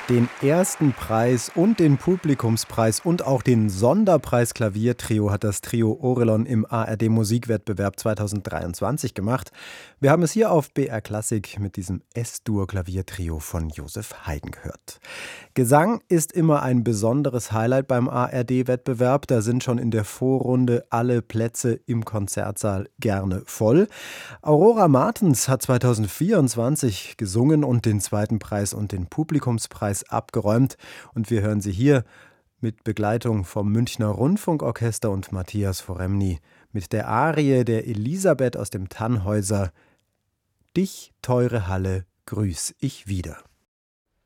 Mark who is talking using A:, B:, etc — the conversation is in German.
A: Den ersten Preis und den Publikumspreis und auch den Sonderpreis Klaviertrio hat das Trio Orelon im ARD Musikwettbewerb 2023 gemacht. Wir haben es hier auf BR Klassik mit diesem S-Dur Klaviertrio von Joseph Haydn gehört. Gesang ist immer ein besonderes Highlight beim ARD-Wettbewerb. Da sind schon in der Vorrunde alle Plätze im Konzertsaal gerne voll. Aurora Martens hat 2024 gesungen und den zweiten Preis und den Publikumspreis abgeräumt. Und wir hören sie hier mit Begleitung vom Münchner Rundfunkorchester und Matthias Foremny mit der Arie der Elisabeth aus dem Tannhäuser. Dich, teure Halle, grüß ich wieder.